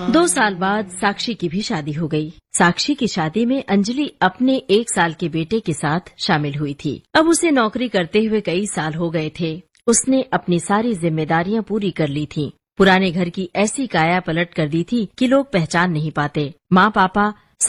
2 साल बाद साक्षी की भी शादी हो गई। साक्षी की शादी में अंजलि अपने 1 साल के बेटे के साथ शामिल हुई थी। अब उसे नौकरी करते हुए कई साल हो गए थे। उसने अपनी सारी जिम्मेदारियां पूरी कर ली थीं। पुराने घर की ऐसी काया पलट कर दी थी कि लोग पहचान नहीं पाते। माँ पापा